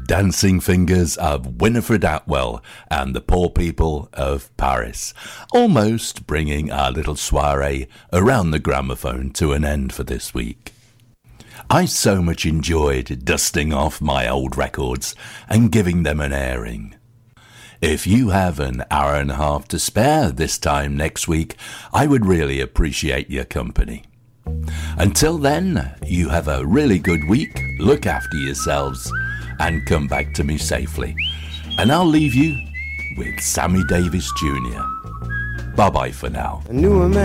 dancing fingers of Winifred Atwell and the Poor People of Paris, almost bringing our little soiree around the gramophone to an end for this week. I so much enjoyed dusting off my old records and giving them an airing. If you have an hour and a half to spare this time next week, I would really appreciate your company. Until then, you have a really good week, look after yourselves, and come back to me safely. And I'll leave you with Sammy Davis Jr. Bye-bye for now.